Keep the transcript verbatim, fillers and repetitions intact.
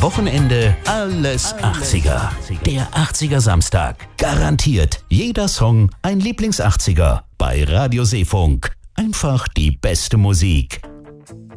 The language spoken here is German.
Wochenende alles achtziger. Der achtziger Samstag. Garantiert jeder Song ein Lieblings-achtziger. Bei Radio Seefunk. Einfach die beste Musik.